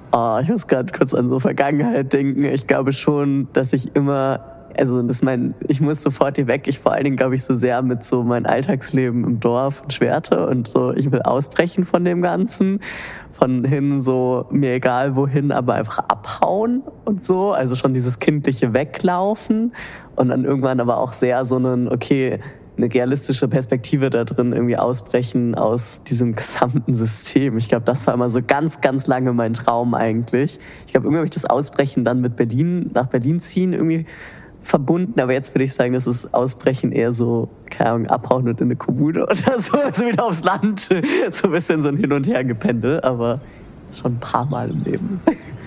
Oh, ich muss gerade kurz an so Vergangenheit denken. Ich glaube schon, dass ich immer, also ich muss sofort hier weg. Ich vor allen Dingen, glaube ich, so sehr mit so mein Alltagsleben im Dorf in Schwerte und so, ich will ausbrechen von dem Ganzen. Von hin so, mir egal wohin, aber einfach abhauen und so. Also schon dieses kindliche Weglaufen und dann irgendwann aber auch sehr so eine realistische Perspektive da drin irgendwie ausbrechen aus diesem gesamten System. Ich glaube, das war immer so ganz, ganz lange mein Traum eigentlich. Ich glaube, irgendwie habe ich das Ausbrechen dann mit nach Berlin ziehen irgendwie verbunden, aber jetzt würde ich sagen, das ist Ausbrechen eher so, keine Ahnung, abhauen und in eine Kommune oder so, also wieder aufs Land, so ein bisschen so ein Hin- und Her-Gependel, aber schon ein paar Mal im Leben.